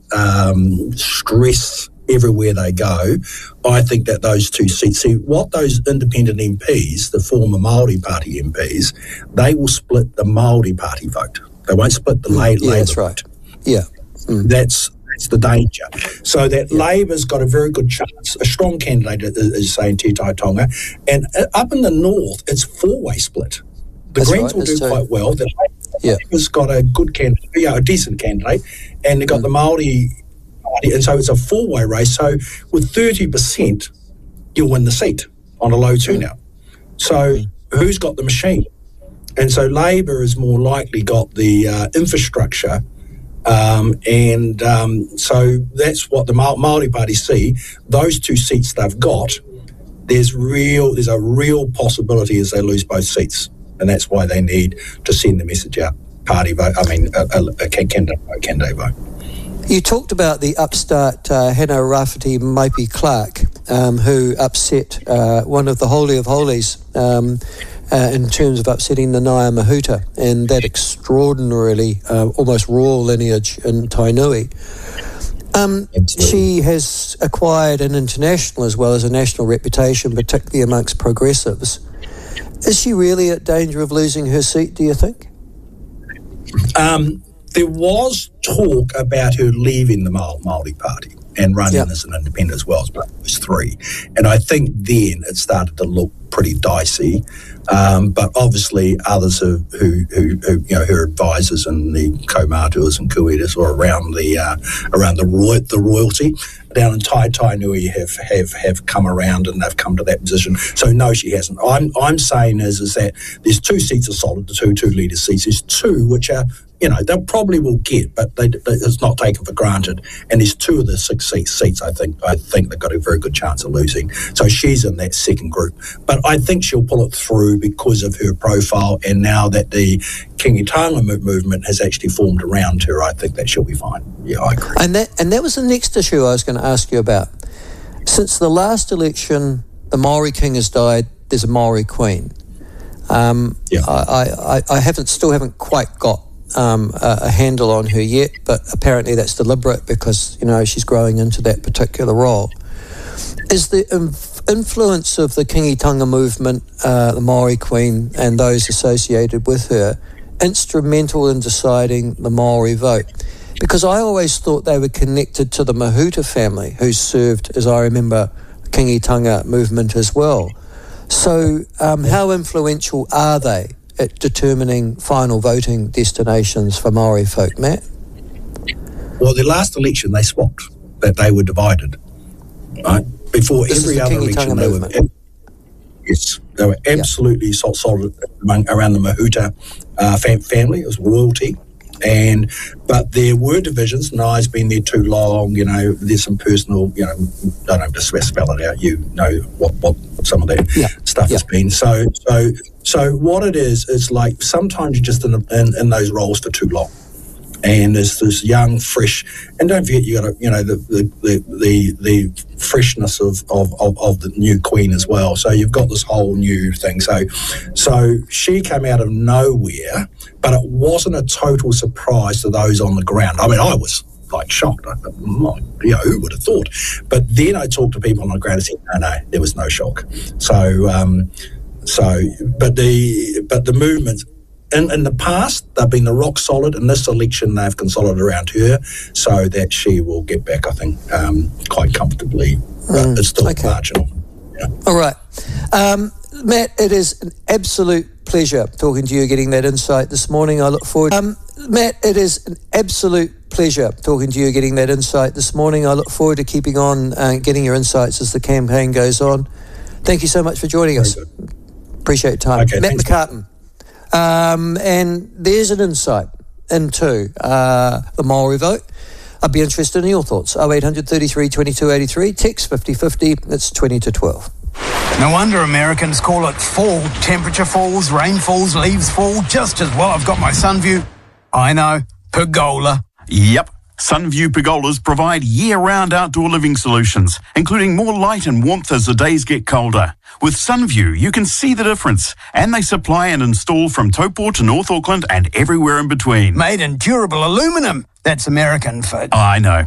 stress everywhere they go. I think that those two seats, see what those independent MPs, the former Māori Party MPs, they will split the Māori Party vote. They won't split the Labour that's vote. Right. Yeah. That's the danger. So that Labour's got a very good chance. A strong candidate is saying Te Tai Tonga. And up in the north, it's four-way split. The Greens will do quite well. The Labour's got a good candidate, a decent candidate, and they've got the Māori Party, and so it's a four-way race. So with 30%, you'll win the seat on a low turnout. So who's got the machine? And so Labour has more likely got the infrastructure, so that's what the Māori Party see. Those two seats they've got, there's a real possibility as they lose both seats, and that's why they need to send the message out. Party vote. I mean, a candidate vote. You talked about the upstart Hannah Rafferty Maipi Clark, who upset one of the Holy of Holies in terms of upsetting the Ngāi Mahuta and that extraordinarily, almost royal lineage in Tainui. She has acquired an international as well as a national reputation, particularly amongst progressives. Is she really at danger of losing her seat, do you think? There was talk about her leaving the Māori Party and running as an independent as well, but it was three. And I think then it started to look pretty dicey. But obviously others who her advisors and the kaumātuas and kuitas or around the royalty down in Tainui have come around and they've come to that position. So no, she hasn't. I'm saying is that there's two seats are solid, the two leader seats. There's two which are, they probably will get, but it's not taken for granted. And there's two of the 6 seats I think they've got a very good chance of losing. So she's in that second group. But I think she'll pull it through because of her profile, and now that the Kingitanga movement has actually formed around her, I think that she'll be fine. Yeah, I agree. And that was the next issue I was going to ask you about. Since the last election, the Māori king has died, there's a Māori queen. I still haven't quite got a handle on her yet, but apparently that's deliberate because, she's growing into that particular role. Is the influence of the Kingitanga movement, the Māori Queen and those associated with her, instrumental in deciding the Māori vote? Because I always thought they were connected to the Mahuta family, who served, as I remember, the Kingitanga movement as well. So how influential are they at determining final voting destinations for Māori folk, Matt? Well, the last election they swapped, that they were divided, right? Before every other election they were absolutely solid around the Mahuta family. It was royalty. But there were divisions. Ngai's been there too long. There's some personal. I don't have to spell it out. What some of that stuff has been. So what it is like sometimes you're just in those roles for too long, and there's this young, fresh, and don't forget you got the freshness of the new queen as well. So you've got this whole new thing. So she came out of nowhere, but it wasn't a total surprise to those on the ground. I mean, I was shocked. I thought, who would have thought? But then I talked to people on the ground and said, no, there was no shock. But the movement. In the past, they've been the rock solid. In this election, they've consolidated around her so that she will get back, I think, quite comfortably. But it's still marginal. Yeah. All right. Matt, it is an absolute pleasure talking to you, getting that insight this morning. I look forward... Matt, it is an absolute pleasure talking to you, getting that insight this morning. I look forward to keeping on getting your insights as the campaign goes on. Thank you so much for joining us. Appreciate your time. Okay, Matt McCartan. And there's an insight into the Māori vote. I'd be interested in your thoughts. 0800 33 22 83, text 5050, it's 20 to 12. No wonder Americans call it fall. Temperature falls, rain falls, leaves fall, just as well. I've got my Sunview. I know, pergola. Yep. Sunview pergolas provide year-round outdoor living solutions, including more light and warmth as the days get colder. With Sunview, you can see the difference, and they supply and install from Taupo to North Auckland and everywhere in between. Made in durable aluminum. That's American for... I know.